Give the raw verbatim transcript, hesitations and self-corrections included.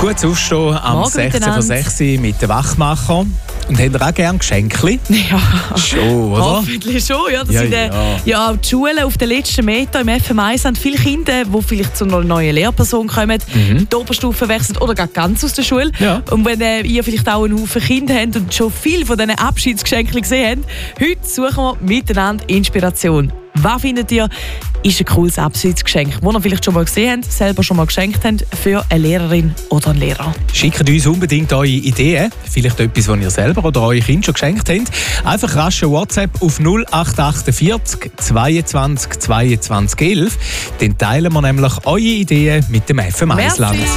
Gutes Aufstehen am Morgen sechzehn Uhr miteinander. sechs mit den Wachmacher. Und habt ihr auch gerne Geschenke? Ja, Schon, oder? hoffentlich schon. Ja, das Ja, sind, äh, ja. ja, auch die Schulen auf den letzten Meter im F M eins haben viele Kinder, die vielleicht zu einer neuen Lehrperson kommen, Mhm. die Oberstufe wechseln oder gar ganz aus der Schule. Ja. Und wenn äh, ihr vielleicht auch einen Haufen Kinder habt und schon viele von diesen Abschiedsgeschenken gesehen habt, heute suchen wir miteinander Inspiration. Was findet ihr, ist ein cooles Abschiedsgeschenk, das ihr vielleicht schon mal gesehen habt, selber schon mal geschenkt habt für eine Lehrerin oder einen Lehrer? Schickt uns unbedingt eure Ideen. Vielleicht etwas, was ihr selber oder eure Kinder schon geschenkt habt. Einfach rasch WhatsApp auf null acht vier acht zweiundzwanzig zweiundzwanzig elf. Dann teilen wir nämlich eure Ideen mit dem F M eins Land. Merci.